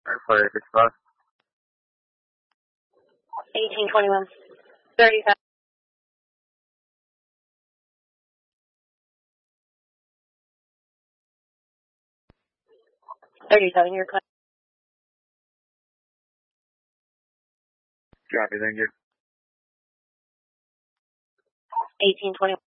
For this bus. 1821. 35. 37, you're clear. Copy, thank you. 1821.